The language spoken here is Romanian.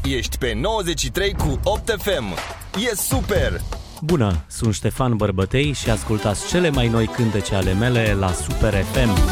Ești pe 93 cu 8 FM. E super! Bună, sunt Ștefan Bărbătei și ascultați cele mai noi cântece ale mele la Super FM.